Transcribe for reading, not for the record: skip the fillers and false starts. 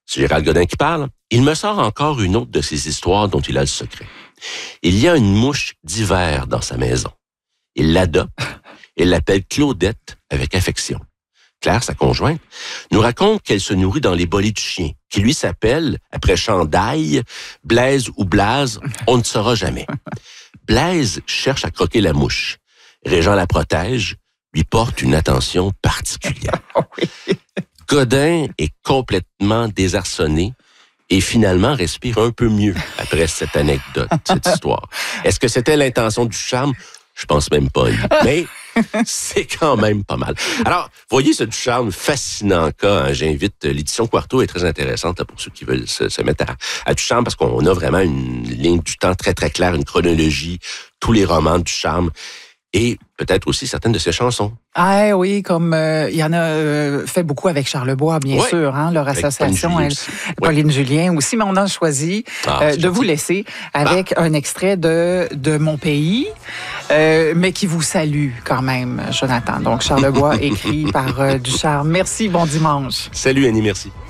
C'est Gérald Godin qui parle. Il me sort encore une autre de ces histoires dont il a le secret. Il y a une mouche d'hiver dans sa maison. Il l'adopte et l'appelle Claudette avec affection. Claire, sa conjointe, nous raconte qu'elle se nourrit dans les bolets du chien, qui lui s'appelle, après Chandail, Blaise ou Blaze, on ne saura jamais. Blaise cherche à croquer la mouche. Régent la protège, lui porte une attention particulière. Godin est complètement désarçonné et finalement respire un peu mieux après cette anecdote, cette histoire. Est-ce que c'était l'intention du charme? Je pense même pas, mais c'est quand même pas mal. Alors, voyez ce Ducharme, fascinant cas. Hein, j'invite, l'édition Quarto est très intéressante là, pour ceux qui veulent se mettre à Ducharme, parce qu'on a vraiment une ligne du temps très, très claire, une chronologie, tous les romans de Ducharme, et peut-être aussi certaines de ses chansons. Ah oui, comme il y en a fait beaucoup avec Charlebois, bien sûr, hein, leur association, Pauline Julien aussi, mais on a choisi de vous laisser avec un extrait de Mon pays, mais qui vous salue quand même, Jonathan. Donc, Charlebois, écrit par Ducharme. Merci, bon dimanche. Salut Annie, merci.